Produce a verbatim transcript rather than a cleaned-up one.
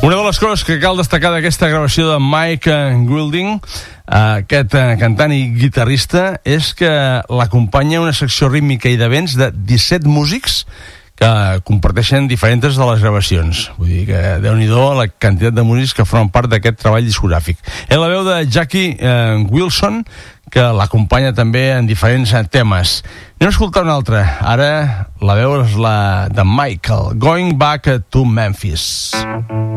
Una de les coses que cal destacar d'aquesta gravació de Mike Goulding, aquest cantant i guitarrista, és que l'acompanya una secció rítmica i de vents de disset músics que comparteixen diferents de les gravacions. Vull dir que Déu-n'hi-do la quantitat de músics que formen part d'aquest treball discogràfic. És la veu de Jackie eh, Wilson, que l'acompanya també en diferents temes. Anem a escoltar una altra. Ara la veu és la de Michael, Going Back to Memphis.